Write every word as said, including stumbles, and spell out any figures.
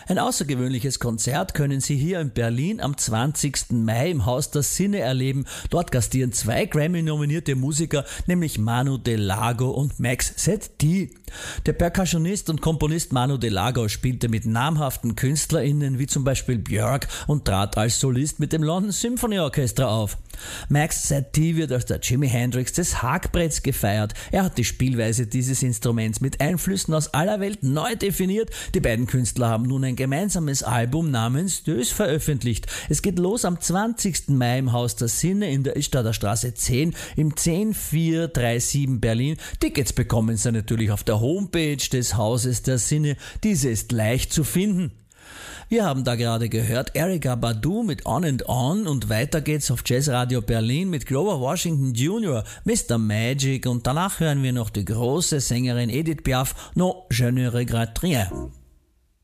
Ein außergewöhnliches Konzert können Sie hier in Berlin am zwanzigsten Mai im Haus der Sinne erleben. Dort gastieren zwei Grammy-nominierte Musiker, nämlich Manu Delago und Max Setti. Der Percussionist und Komponist Manu Delago spielte mit namhaften KünstlerInnen wie zum Beispiel Björk und trat als Solist mit dem London Symphony Orchestra auf. Max Setti wird als der Jimi Hendrix des Hackbretts gefeiert. Er hat die Spielweise dieses Instruments mit Einflüssen aus aller Welt neu definiert. Die beiden Künstler haben nun ein gemeinsames Album namens Dös veröffentlicht. Es geht los am zwanzigsten Mai im Haus der Sinne in der Istadter Straße zehn im zehn vier drei sieben Berlin. Tickets bekommen Sie natürlich auf der Homepage des Hauses der Sinne. Diese ist leicht zu finden. Wir haben da gerade gehört Erykah Badu mit On and On und weiter geht's auf Jazzradio Berlin mit Grover Washington Junior, Mister Magic und danach hören wir noch die große Sängerin Edith Piaf, No, je ne regrette rien.